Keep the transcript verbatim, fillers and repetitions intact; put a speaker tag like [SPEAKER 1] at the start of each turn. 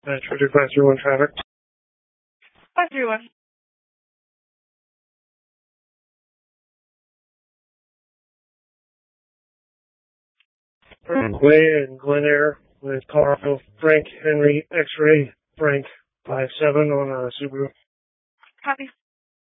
[SPEAKER 1] Metro two five three one traffic.
[SPEAKER 2] five three one.
[SPEAKER 1] Way in Glen Air with Colorado Frank Henry X-ray Frank five seven on a Subaru.
[SPEAKER 2] Copy.